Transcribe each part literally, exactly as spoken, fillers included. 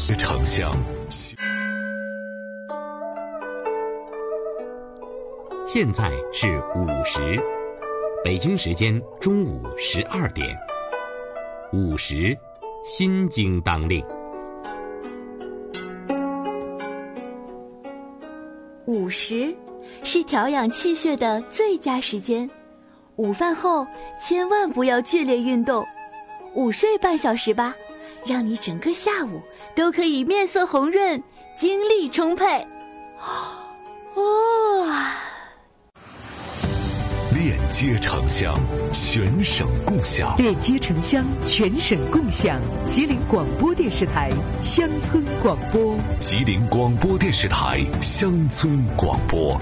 长巷。现在是午时，北京时间中午十二点。午时，心经当令。 午时是调养气血的最佳时间，午饭后千万不要剧烈运动，午睡半小时吧，让你整个下午都可以面色红润，精力充沛。哦， 链接城乡，全省共享。 链接城乡，全省共享。吉林广播电视台乡村广播。 吉林广播电视台乡村广播。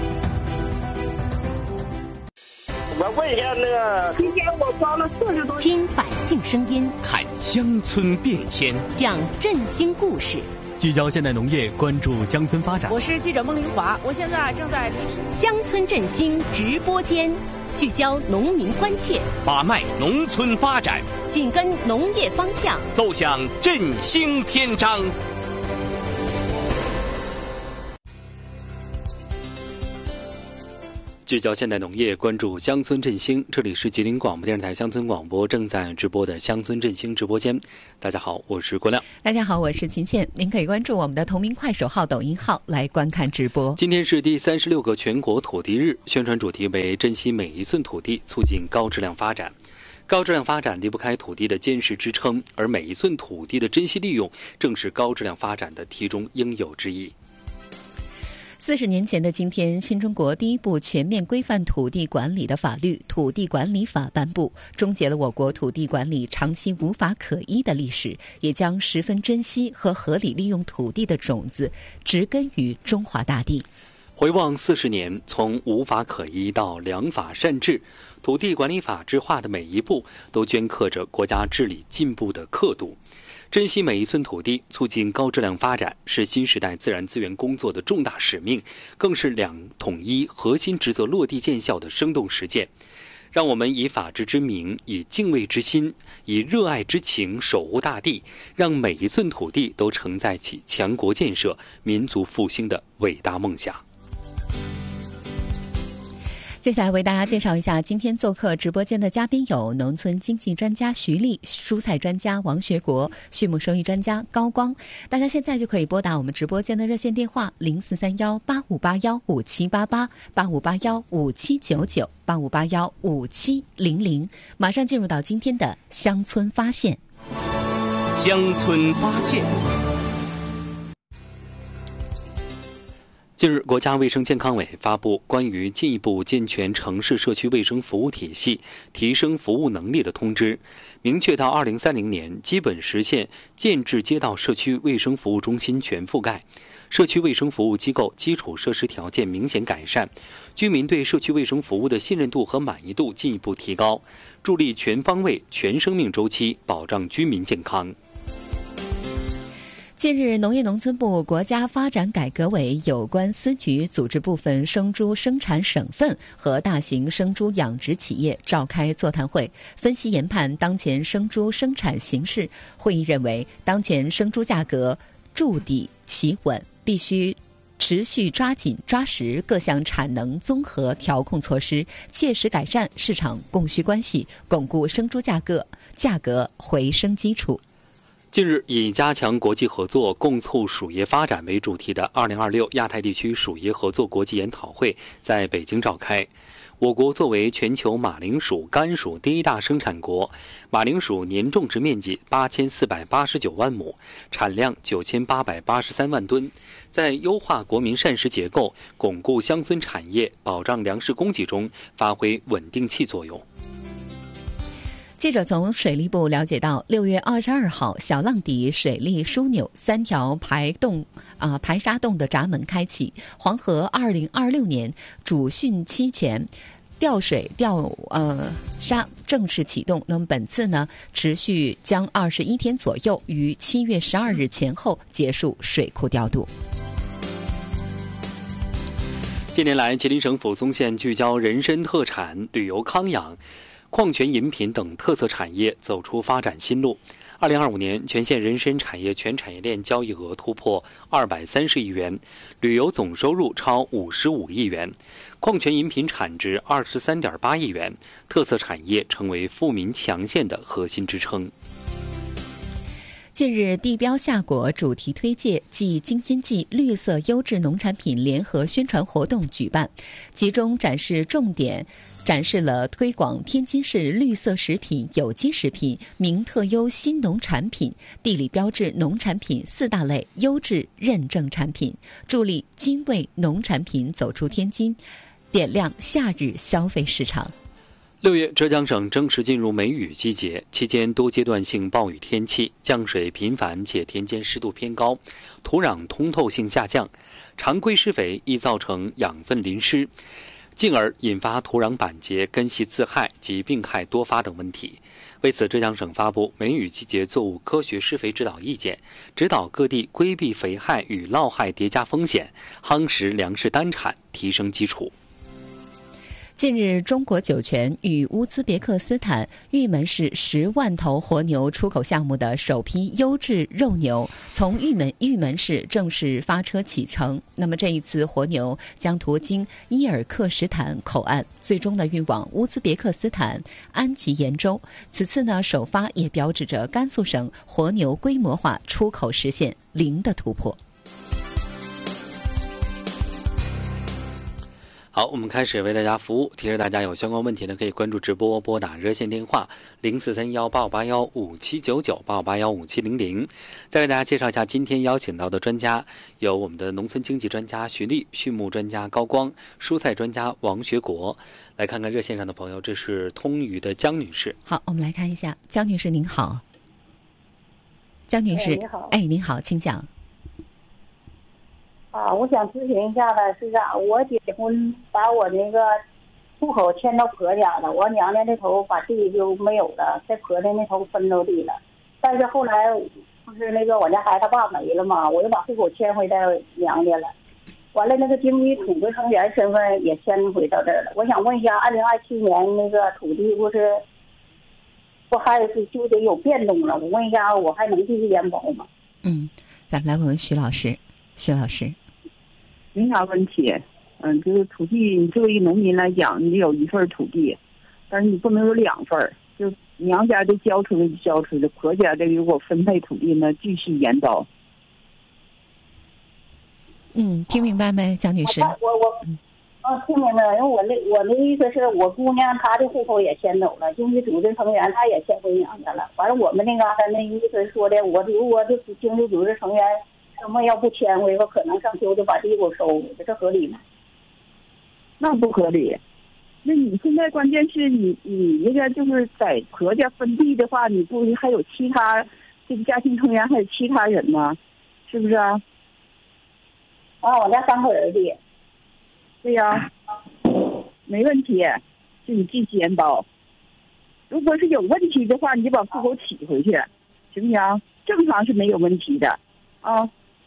我问一下那个，今天我装了四十多。 听百姓声音， 看乡村变迁， 讲振兴故事， 聚焦现代农业，关注乡村发展。 我是记者孟玲华，我现在正在离水。 乡村振兴直播间，聚焦农民关切， 把脉农村发展， 紧跟农业方向， 奏响振兴篇章。 聚焦现代农业，关注乡村振兴。这里是吉林广播电视台乡村广播正在直播的乡村振兴直播间。大家好，我是郭亮。 大家好，我是秦倩。您可以关注我们的同名快手号、抖音号来观看直播。 今天是第三十六个全国土地日，宣传主题为珍惜每一寸土地，促进高质量发展。高质量发展离不开土地的坚实支撑，而每一寸土地的珍惜利用，正是高质量发展的题中应有之义。 四十年前的今天，新中国第一部全面规范土地管理的法律《土地管理法》颁布，终结了我国土地管理长期无法可依的历史，也将十分珍惜和合理利用土地的种子植根于中华大地。 回望四十年，从无法可依到良法善治，土地管理法制化的每一步都镌刻着国家治理进步的刻度。珍惜每一寸土地，促进高质量发展，是新时代自然资源工作的重大使命，更是两统一核心职责落地见效的生动实践。让我们以法治之名，以敬畏之心，以热爱之情守护大地，让每一寸土地都承载起强国建设、民族复兴的伟大梦想。 接下来为大家介绍一下今天做客直播间的嘉宾有农村经济专家徐丽、蔬菜专家王学国、畜牧生育专家高光。大家现在就可以拨打我们直播间的热线电话零四三幺八五八幺五七八八、八五八幺五七九九、八五八幺五七零零。马上进入到今天的乡村发现。 乡村发现。 近日，国家卫生健康委发布关于进一步健全城市社区卫生服务体系、提升服务能力的通知，明确到二零三零年基本实现建制街道社区卫生服务中心全覆盖，社区卫生服务机构基础设施条件明显改善，居民对社区卫生服务的信任度和满意度进一步提高，助力全方位、全生命周期保障居民健康。 近日，农业农村部国家发展改革委有关司局组织部分生猪生产省份和大型生猪养殖企业召开座谈会，分析研判当前生猪生产形势。会议认为，当前生猪价格筑底企稳，必须持续抓紧抓实各项产能综合调控措施，切实改善市场供需关系，巩固生猪价格价格回升基础。 近日，以加强国际合作、共促属业发展为主题的二零二六亚太地区属业合作国际研讨会在北京召开。我国作为全球马铃薯、甘薯第一大生产国，马铃薯年种植面积八千四百八十九万亩，产量九千八百八十三万吨，在优化国民膳食结构、巩固乡村产业、保障粮食供给中发挥稳定器作用。 记者从水利部了解到，六月二十二号，小浪底水利枢纽三条排洞啊、呃、排沙洞的闸门开启，黄河二零二六年主汛期前调水调呃沙正式启动。那么本次呢，持续将二十一天左右，于七月十二日前后结束水库调度。 近年来，吉林省抚松县聚焦人参特产、旅游康养、矿泉饮品等特色产业走出发展新路。 二零二五年，全县人参产业全产业链交易额突破二百三十亿元，旅游总收入超五十五亿元，矿泉饮品产值二十三点八亿元，特色产业成为富民强县的核心支撑。 近日，地标夏果主题推介暨京津冀绿色优质农产品联合宣传活动举办，其中展示重点展示了推广天津市绿色食品、有机食品、名特优新农产品、地理标志农产品四大类优质认证产品，助力津味农产品走出天津，点亮夏日消费市场。 六月，浙江省正式进入梅雨季节，期间多阶段性暴雨天气，降水频繁且田间湿度偏高，土壤通透性下降，常规施肥易造成养分淋湿，进而引发土壤板结、根系自害及病害多发等问题。为此，浙江省发布梅雨季节作物科学施肥指导意见，指导各地规避肥害与涝害叠加风险，夯实粮食单产，提升基础。 近日，中国酒泉与乌兹别克斯坦玉门市十万头活牛出口项目的首批优质肉牛从玉门玉门市正式发车启程。那么这一次活牛将途经伊尔克什坦口岸，最终呢运往乌兹别克斯坦安吉延州。此次呢首发也标志着甘肃省活牛规模化出口实现零的突破。 好，我们开始为大家服务。提示大家有相关问题呢，可以关注直播，拨打热线电话零四三幺八五八幺五七九九八五八幺五七零零。再为大家介绍一下今天邀请到的专家，有我们的农村经济专家徐丽、畜牧专家高光、蔬菜专家王学国。来看看热线上的朋友，这是通榆的江女士。 好，我们来看一下，江女士您好。江女士， 哎，你好， 哎，您好，请讲。 啊，我想咨询一下呢，是这样，我结婚把我那个户口迁到婆家了，我娘家那头把地就没有了，在婆家那头分到地了。但是后来不是那个我家孩子他爸没了嘛，我又把户口迁回到娘家了。完了，那个经济土地成员身份也迁回到这儿了。我想问一下，二零二七年那个土地不是不还是就得有变动了？我问一下，我还能继续延保吗？ 嗯，咱们来问问徐老师，徐老师。 没啥问题，嗯，就是土地，你作为一个农民来讲，你有一份土地，但是你不能有两份，就娘家的交出来就交出来，婆家的如果分配土地呢，继续延保。 嗯，听明白没，江女士？ 我我嗯，哦，听明白了，因为我那我那意思是我姑娘她的户口也迁走了，经济组织成员她也迁回娘家了。完了，我们那嘎达那意思说的，我如果这经济组织成员。他们要不迁回，我可能上秋就把地给我收回，这合理吗？ 那不合理。那你现在关键是你你那个就是在婆家分地的话，你不还有其他这个家庭成员还有其他人吗？是不是啊？ 啊，我家三个人的。 对呀、啊，没问题，就你继续延保。如果是有问题的话，你就把户口起回去，行不行？正常是没有问题的，啊。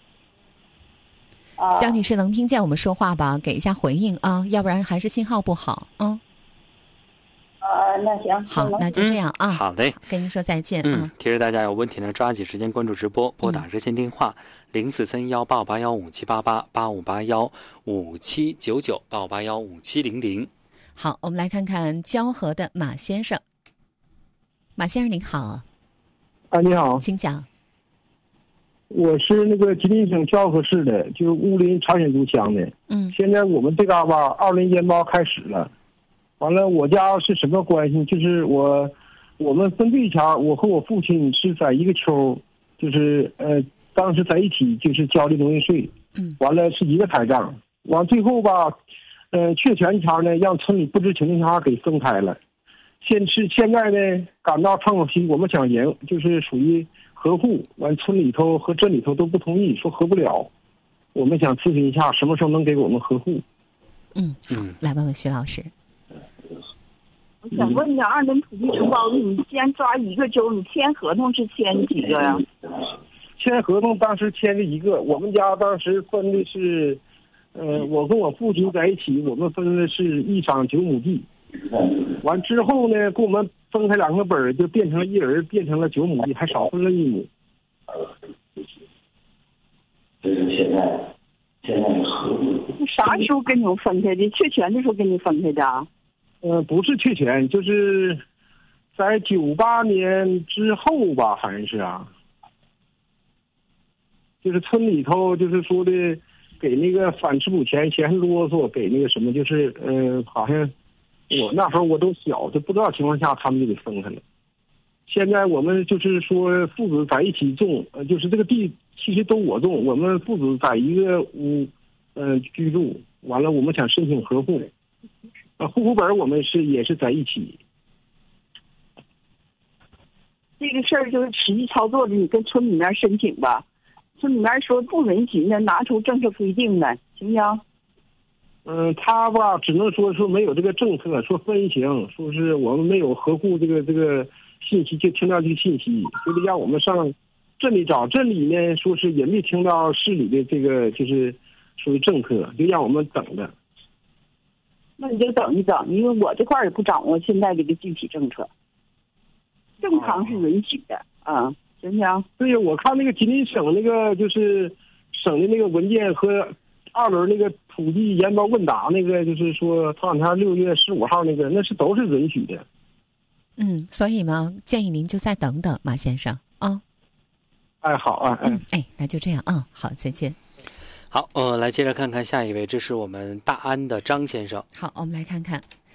江女士能听见我们说话吧？给一下回应啊，要不然还是信号不好。嗯。 呃，那行。 好，那就这样啊。 嗯、好嘞， 跟您说再见啊。 嗯， 提示大家有问题呢，抓紧时间关注直播，拨打热线电话零四三幺八五八幺五七八八八五八幺五七九九八五八幺五七零零。 好，我们来看看蛟河的马先生。马先生您好。 啊，你好， 请讲。 我是那个吉林省蛟河市的，就是乌林朝鲜族乡的。 嗯， 现在我们这嘎巴二轮延保开始了，完了我家是什么关系？就是我我们分地前，我和我父亲是在一个丘，就是呃当时在一起就是交的农业税。 嗯， 完了是一个台账，完最后吧，呃确权前呢让村里不知情的下给分开了。现是现在呢赶到窗口期，我们想延就是属于。合户完，村里头和镇里头都不同意，说合不了。我们想咨询一下，什么时候能给我们合户？ 嗯嗯，来问问徐老师。 我想问一下，二轮土地承包，你既然抓一个州，你签合同是签几个呀？ 签合同当时签了一个，我们家当时分的是，呃，我跟我父亲在一起，我们分的是一场九亩地。完之后呢，给我们分开两个本儿，就变成了一人变成了九亩地，还少分了一亩。 就是现在，现在合啥时候跟你们分开的？确权的时候跟你分开的啊？ 呃，不是确权，就是在九八年之后吧，好像是啊。就是村里头就是说的，给那个反吃补钱嫌啰嗦，给那个什么，就是嗯、呃，好像我那时候我都小，就不知道情况下他们就给分开了。现在我们就是说父子在一起种，呃，就是这个地其实都我种，我们父子在一个屋，呃，居住。完了，我们想申请合户，啊，户口本我们是也是在一起。 这个事儿就是实际操作的，你跟村里面申请吧。村里面说不允许呢，拿出政策规定来，行不行？ 嗯，他吧只能说说没有这个政策，说分行，说是我们没有合户这个这个信息，就听到这个信息，就得让我们上镇里找。镇里呢说是也没听到市里的这个就是属于政策，就让我们等着。 那你就等一等，因为我这块儿也不掌握现在这个具体政策，正常是允许的啊。嗯，行不行？ 对，我看那个吉林省那个就是省的那个文件和二轮那个土地研报问答那个，就是说头两天六月十五号那个，那是都是允许的。 嗯，所以嘛，建议您就再等等，马先生啊。哦、 哎，好啊， 嗯，哎，那就这样啊，好，再见。 好，呃，来接着看看下一位，这是我们大安的张先生。 好，我们来看看。